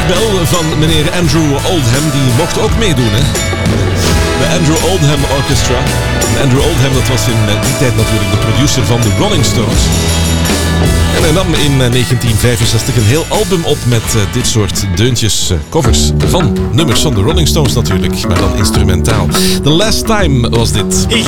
Bell van meneer Andrew Oldham, die mocht ook meedoen, hè? De Andrew Oldham Orchestra. En Andrew Oldham, dat was in die tijd natuurlijk de producer van de Rolling Stones. En hij nam in 1965 een heel album op met dit soort deuntjes, covers van nummers van de Rolling Stones natuurlijk, maar dan instrumentaal. The Last Time was dit. Ik